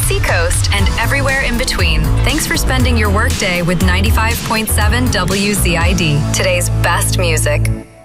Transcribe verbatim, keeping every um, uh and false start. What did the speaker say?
seacoast, and everywhere in between. Thanks for spending your workday with ninety-five point seven W Z I D, today's best music.